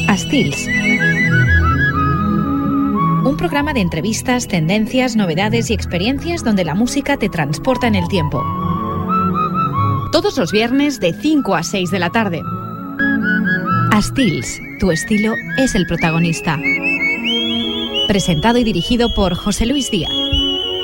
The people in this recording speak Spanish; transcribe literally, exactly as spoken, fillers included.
Stils. Un programa de entrevistas, tendencias, novedades y experiencias donde la música te transporta en el tiempo. Todos los viernes de cinco a seis de la tarde. Stils, tu estilo es el protagonista. Presentado y dirigido por José Luis Díaz.